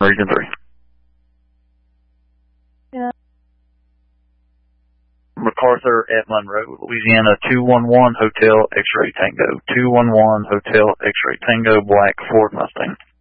Region 3. Yeah. MacArthur at Monroe, Louisiana, 211 Hotel X-Ray Tango. 211 Hotel X-Ray Tango, black Ford Mustang.